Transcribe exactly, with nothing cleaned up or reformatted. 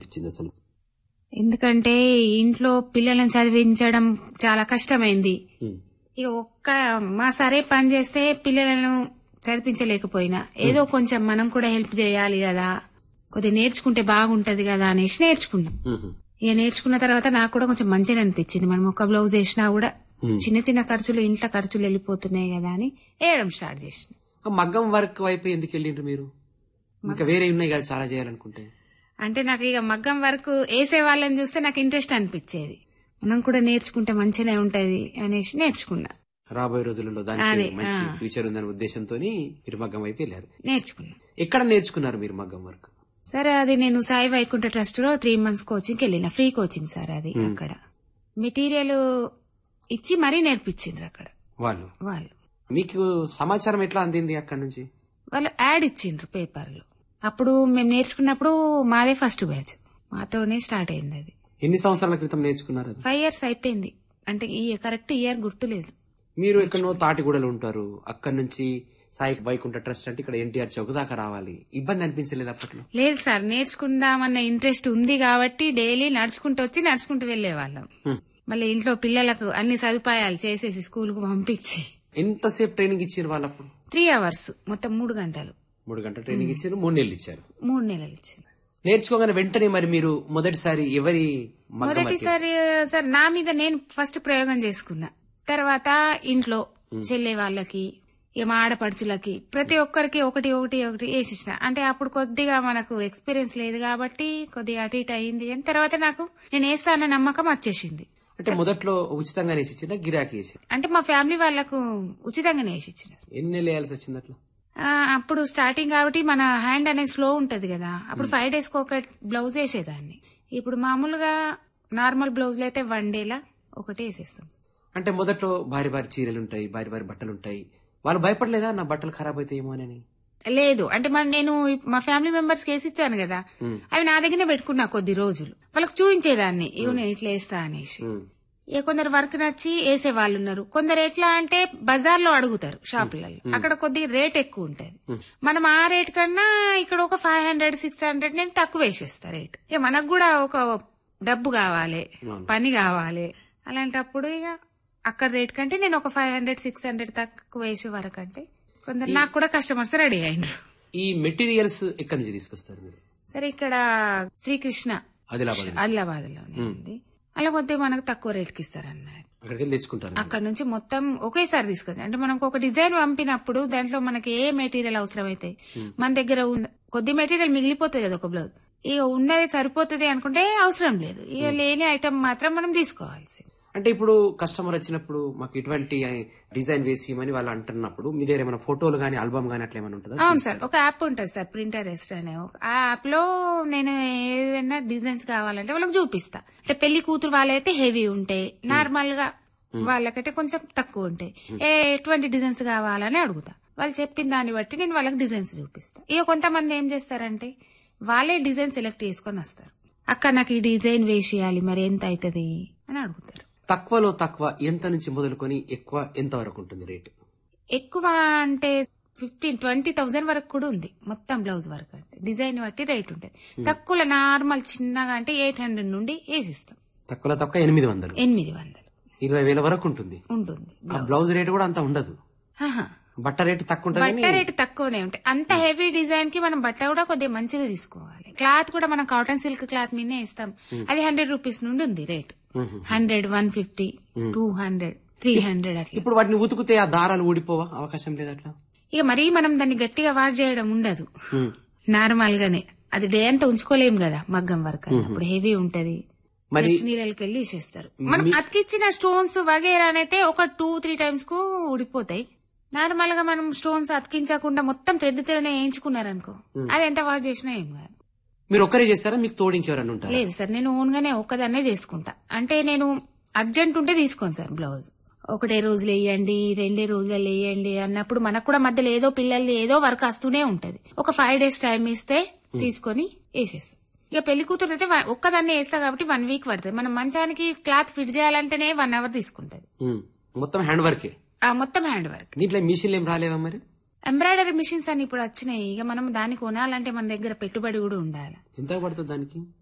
అనిపించింది అసలు? ఎందుకంటే ఇంట్లో పిల్లలను చదివించడం చాలా కష్టమైంది. ఇక ఒక్క మా సరే పని చేస్తే పిల్లలను చదివించలేకపోయినా ఏదో కొంచెం మనం కూడా హెల్ప్ చేయాలి కదా, కొద్దిగా నేర్చుకుంటే బాగుంటది కదా అనేసి నేర్చుకున్నాం. ఇక నేర్చుకున్న తర్వాత నాకు కూడా కొంచెం మంచిగా అనిపించింది. మనం ఒక బ్లౌజ్ వేసినా కూడా చిన్న చిన్న ఖర్చులు ఇంట్లో ఖర్చులు వెళ్ళిపోతున్నాయి కదా అని వేయడం స్టార్ట్ చేసిన. మగ్గం వర్క్ వైపు ఎందుకు వెళ్ళిండ్రు మీరు? ఇంకా వేరే ఉన్నాయి కదా చాలా చేయాలనుకుంటే. అంటే నాకు ఇక మగ్గం వర్క్ వేసే వాళ్ళని చూస్తే నాకు ఇంట్రెస్ట్ అనిపించేది. మనం కూడా నేర్చుకుంటే మంచిగానే ఉంటది అనేసి నేర్చుకున్నా. రాబోయే రోజులలో దానికి మంచి ఫ్యూచర్ ఉందనే ఉద్దేశంతో మీరు మగ్గం వైపు వెళ్ళారు. నేర్చుకున్నా. ఎక్కడ నేర్చుకున్నారు మీరు మగ్గం వర్క్? సరే అది నేను సాయి వైకుంఠ ట్రస్ట్ లో త్రీ మంత్స్ కోచింగ్ వెళ్ళిన. ఫ్రీ కోచింగ్ సార్ అది. అక్కడ మెటీరియల్ ఇచ్చి మరీ నేర్పించిండ్రు అక్కడ వాళ్ళు. వాళ్ళు మీకు సమాచారం ఎట్లా అందింది అక్కడ నుంచి? వాళ్ళు యాడ్ ఇచ్చిండ్రు పేపర్ లో. అప్పుడు మేము నేర్చుకున్నప్పుడు మాదే ఫస్ట్ బ్యాచ్, మాతోనే స్టార్ట్ అయింది అది. ఎన్ని సంవత్సరాల క్రితం నేర్చుకున్నారు? ఫైవ్ ఇయర్స్ అయిపోయింది. అంటే ఈ కరెక్ట్ ఇయర్ గుర్తులేదు. మీరు ఎక్కడో తాటిగూడలు ఉంటారు, అక్కడ నుంచి సాయి వైకుంఠ ట్రస్ట్ అంటే ఇక్కడ ఎన్టీఆర్ చౌక్ దాకా రావాలి. ఇబ్బంది అనిపించలేదు అప్పట్లో? లేదు సార్, నేర్చుకుందామన్న ఇంట్రెస్ట్ ఉంది కాబట్టి డైలీ నడుచుకుంటూ వచ్చి నడుచుకుంటూ వెళ్లే వాళ్ళం. మళ్ళీ ఇంట్లో పిల్లలకు అన్ని సదుపాయాలు చేసేసి స్కూల్ కు పంపించి. ఎంతసేపు ట్రైనింగ్ ఇచ్చారు వాళ్ళు అప్పుడు? త్రీ అవర్స్ మొత్తం మూడు గంటలు. మూడు గంటలు ట్రైనింగ్ ఇచ్చారు. మూడు నెలలు ఇచ్చారు. మూడు నెలలు ఇచ్చారు. నేర్చుకోగానే వెంటనే మరి మీరు మొదటిసారి ఎవరి మొదటిసారి సార్ నా మీద నేను ఫస్ట్ ప్రయోగం చేసుకున్నా. తర్వాత ఇంట్లో చెల్లె వాళ్ళకి, మా ఆడపడుచులకి, ప్రతి ఒక్కరికి ఒకటి ఒకటి ఒకటి వేసిచ్చిన. అంటే అప్పుడు కొద్దిగా మనకు ఎక్స్పీరియన్స్ లేదు కాబట్టి కొద్దిగా అటు ఇటు అయింది. అని తర్వాత నాకు నేను వేస్తా అన్న నమ్మకం వచ్చేసింది. అంటే మొదట్లో ఉచితంగా వేసిచ్చిన గిరాకీ వేసి? అంటే మా ఫ్యామిలీ వాళ్ళకు ఉచితంగానే వేసిచ్చిన. ఎన్ని నెలలు వేయాల్సి వచ్చింది అట్లా? అప్పుడు స్టార్టింగ్ కాబట్టి మన హ్యాండ్ అనేది స్లో ఉంటది కదా, అప్పుడు ఫైవ్ డేస్ కి ఒక బ్లౌజ్ వేసేదాన్ని. ఇప్పుడు మామూలుగా నార్మల్ బ్లౌజ్ అయితే వన్ డేలా ఒకటి వేసేస్తాం. అంటే మొదట్లో భారీ భారీ చీరలు ఉంటాయి, భారీ భారీ బట్టలు ఉంటాయి, వాళ్ళు భయపడలేదా నా బట్టలు ఖరాబ్ అవుతాయేమో అని? లేదు, అంటే మరి నేను మా ఫ్యామిలీ మెంబర్స్ కి వేసి ఇచ్చాను కదా, అవి నా దగ్గరనే పెట్టుకున్నా కొద్ది రోజులు. వాళ్ళకి చూపించేదాన్ని ఇవి నేను ఇట్లా వేస్తా అనేసి. ఇక కొందరు వర్క్ నచ్చి వేసే వాళ్ళు ఉన్నారు. కొందరు ఎట్లా అంటే బజార్ లో అడుగుతారు షాపులలో, అక్కడ కొద్ది రేట్ ఎక్కువ ఉంటది. మనం ఆ రేట్ కన్నా ఇక్కడ ఒక ఫైవ్ హండ్రెడ్ సిక్స్ హండ్రెడ్ నేను తక్కువ వేసేస్తా రేట్. ఇక మనకు కూడా ఒక డబ్బు కావాలి, పని కావాలి. అలాంటప్పుడు ఇక అక్కడ రేట్ కంటే నేను ఒక ఫైవ్ హండ్రెడ్ సిక్స్ హండ్రెడ్ తక్కువ వేసే వరకు అంటే కొందరు నాకు కూడా కస్టమర్స్ రెడీ అయినరు. ఈ మెటీరియల్స్ ఎక్కడి నుంచి తీసుకొస్తారు మీరు? సరే, ఇక్కడ శ్రీకృష్ణ ఆదిలాబాద్ లోనే ఉంది. అలా కొద్దిగా మనకు తక్కువ రేట్ కి ఇస్తారు అన్నట్టు. అక్కడికి తెచ్చుకుంటారు. అక్కడ నుంచి మొత్తం ఒకేసారి తీసుకొచ్చి, అంటే మనకు ఒక డిజైన్ పంపినప్పుడు దాంట్లో మనకి ఏ మెటీరియల్ అవసరం అయితే మన దగ్గర కొద్ది మెటీరియల్ మిగిలిపోతుంది కదా ఒక బ్లౌజ్, ఇక ఉన్నది సరిపోతుంది అనుకుంటే అవసరం లేదు. ఇక లేని ఐటమ్ మాత్రం మనం తీసుకోవాల్సి. అంటే ఇప్పుడు కస్టమర్ వచ్చినప్పుడు మాకు ఇటువంటి డిజైన్ వేసి అని వాళ్ళు అంటున్నప్పుడు మీ దగ్గర ఏమైనా ఫోటోలు గానీ ఆల్బమ్ గానీ అట్లా ఏమైనా ఉంటుందా? అవును సార్, ఒక యాప్ ఉంటుంది సార్, ప్రింటరెస్ట్ అనే. ఆ యాప్ లో నేను ఏదైనా డిజైన్స్ కావాలంటే వాళ్ళకి చూపిస్తా. అంటే పెళ్లి కూతురు వాళ్ళైతే హెవీ ఉంటాయి, నార్మల్ గా వాళ్ళకంటే కొంచెం తక్కువ ఉంటాయి. ఏ ఎటువంటి డిజైన్స్ కావాలని అడుగుతా. వాళ్ళు చెప్పిన దాన్ని బట్టి నేను వాళ్ళకి డిజైన్స్ చూపిస్తా. ఇక కొంతమంది ఏం చేస్తారంటే వాళ్ళే డిజైన్ సెలెక్ట్ చేసుకొని వస్తారు. అక్క నాకు ఈ డిజైన్ వేసేయాలి, మరి ఎంత అవుతుంది అని అడుగుతారు. తక్కువలో తక్కువ ఎంత నుంచి మొదలుకొని ఎక్కువ ఎంత వరకు ఉంటుంది రేటు? ఎక్కువ అంటే ఫిఫ్టీన్ ట్వంటీ థౌసండ్ వరకు కూడా ఉంది మొత్తం బ్లౌజ్ వరకు. అంటే డిజైన్ బట్టి రేట్ ఉంటుంది. తక్కువ నార్మల్ చిన్నగా అంటే ఎయిట్ హండ్రెడ్ నుండి వేసిస్తాం. తక్కువ తక్కువ ఎనిమిది వందలు ఎనిమిది వందలు ఇరవై వేల వరకు ఉంటుంది ఉంటుంది. బ్లౌజ్ రేట్ కూడా అంత ఉండదు, బట్ట రేటు తక్కువ ఉంటుంది. బట్ట రేటు తక్కువనే ఉంటాయి. అంత హెవీ డిజైన్ కి మనం బట్ట కూడా కొద్దిగా మంచిగా తీసుకోవాలి. క్లాత్ కూడా మనం కాటన్ సిల్క్ క్లాత్ మీదే ఇస్తాం. అది హండ్రెడ్ రూపీస్ నుండి ఉంది rate. Hundred, one fifty, two hundred, three hundred అట్లా. ఇప్పుడు వాటిని ఉతుకుతే ఆ దారాలు ఊడిపోవా అవకాశం లేదు అట్లా? ఇక మరీ మనం దాన్ని గట్టిగా వాష్ చేయడం ఉండదు, నార్మల్ గానే. అది డే అంతా ఉంచుకోలేం కదా మగ్గం వర్క్ అప్పుడు, హెవీ ఉంటది. నీళ్ళకి వెళ్ళి ఇచ్చేస్తారు. మనం అతికిచ్చిన స్టోన్స్ వగేరానైతే ఒక టూ త్రీ టైమ్స్ కు ఊడిపోతాయి. నార్మల్ గా మనం స్టోన్స్ అతికించకుండా మొత్తం థ్రెడ్ థ్రెడ్ వేయించుకున్నారనుకో, అది ఎంత వాష్ చేసినా ఏం కాదు. మీరు ఒక్కరే చేస్తారా, మీకు తోడించేవారని ఉంటారు? లేదు సార్, నేను ఓన్ గానే ఒక్కదాన్నే చేసుకుంటా. అంటే నేను అర్జెంట్ ఉంటే తీసుకోను సార్ బ్లౌజ్. ఒకటే రోజులు వేయండి, రెండే రోజులలో వేయండి అన్నప్పుడు మనకు కూడా మధ్యలో ఏదో పిల్లలు ఏదో వర్క్ వస్తూనే ఉంటది. ఒక ఫైవ్ డేస్ టైం ఇస్తే తీసుకొని వేసేస్తాం. ఇక పెళ్లి కూతురు అయితే ఒక్కదాన్నే వేస్తా కాబట్టి వన్ వీక్ పడుతుంది. మనం మంచానికి క్లాత్ ఫిట్ చేయాలంటేనే వన్ అవర్ తీసుకుంటది. మొత్తం హ్యాండ్ వర్క్? మొత్తం హ్యాండ్ వర్క్. దీంట్లో మిషన్ ఏం రాలేవా మరి? ఎంబ్రాయిడరీ మిషన్స్ అని ఇప్పుడు వచ్చినాయి. ఇక మనం దాన్ని కొనాలంటే మన దగ్గర పెట్టుబడి కూడా ఉండాలి. ఎంత పడుతుంది దానికి?